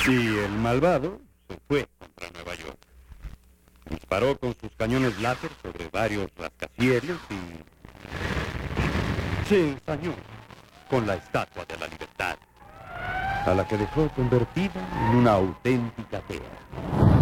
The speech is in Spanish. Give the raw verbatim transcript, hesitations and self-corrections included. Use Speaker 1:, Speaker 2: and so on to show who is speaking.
Speaker 1: Y el malvado se fue contra Nueva York. Disparó con sus cañones láser sobre varios rascacielos y se ensañó con la Estatua de la Libertad, a la que dejó convertida en una auténtica tea.